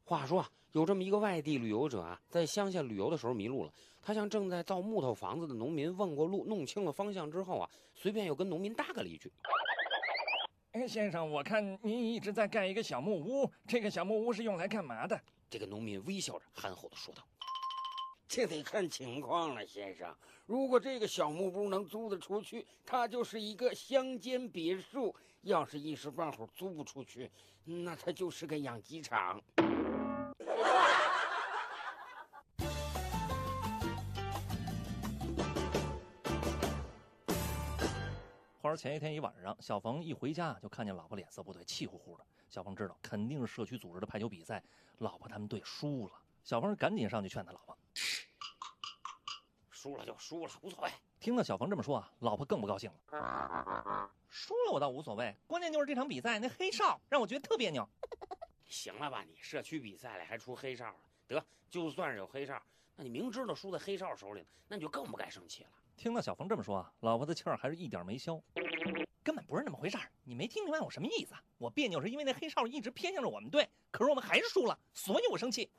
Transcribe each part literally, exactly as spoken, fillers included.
话说啊，有这么一个外地旅游者啊，在乡下旅游的时候迷路了。他向正在造木头房子的农民问过路，弄清了方向之后啊，随便又跟农民搭个了一句：“ 哎，先生，我看您一直在盖一个小木屋，这个小木屋是用来干嘛的？” 这个农民微笑着憨厚地说道：“ 这得看情况了，先生。如果这个小木屋能租得出去，它就是一个乡间别墅；要是一时半会儿租不出去，那它就是个养鸡场。” 话说前一天一晚上，小冯一回家就看见老婆脸色不对，气呼呼的。小冯知道肯定是社区组织的排球比赛，老婆他们队输了。小冯赶紧上去劝他老婆：“ 输了就输了，无所谓。” 听到小冯这么说啊，老婆更不高兴了：“输了我倒无所谓，关键就是这场比赛那黑哨让我觉得特别扭。” 行了吧你，社区比赛了还出黑哨了？得，就算是有黑哨，那你明知道输在黑哨手里，那你就更不该生气了。 听到小冯这么说啊，老婆的气儿还是一点没消。根本不是那么回事儿，你没听明白我什么意思？我别扭是因为那黑哨一直偏向着我们队，可是我们还是输了，所以我生气。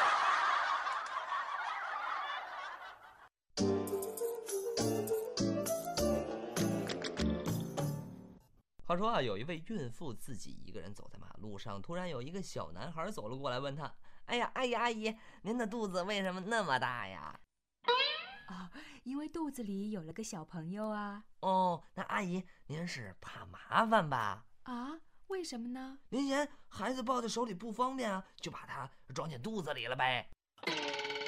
话说啊，有一位孕妇自己一个人走在马路上，突然有一个小男孩走了过来，问她：“哎呀，阿姨阿姨，您的肚子为什么那么大呀？” 哦，因为肚子里有了个小朋友啊。 哦，那阿姨您是怕麻烦吧？ 啊，为什么呢？ 您嫌孩子抱在手里不方便啊，就把它装进肚子里了呗。